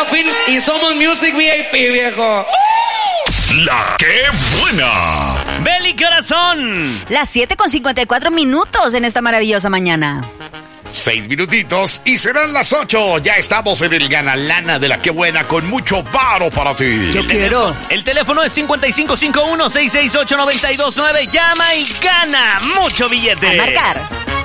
Mega Films y somos Music VIP, viejo. La que buena. Beli, ¿qué horas son? Las 7:54 en esta maravillosa mañana. 6 minutitos y serán las 8. Ya estamos en el Ganalana de la que buena con mucho varo para ti. Yo quiero. El teléfono es 5551-668-929. Llama y gana mucho billete. A marcar.